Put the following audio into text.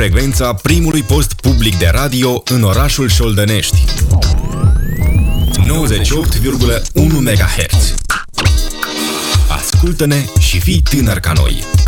Frecvența primului post public de radio în orașul Șoldănești. 98,1 MHz. Ascultă-ne și fii tânăr ca noi.